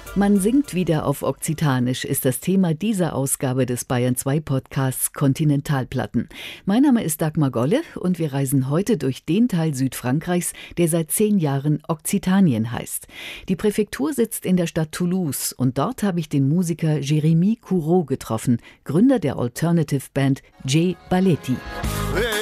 Man singt wieder auf Okzitanisch ist das Thema dieser Ausgabe des Bayern 2 Podcasts Kontinentalplatten. Mein Name ist Dagmar Golle und wir reisen heute durch den Teil Südfrankreichs, der seit 10 Jahren Okzitanien heißt. Die Präfektur sitzt in der Stadt Toulouse und dort habe ich den Musiker Jérémy Couraud getroffen, Gründer der Alternative Band J Balletti.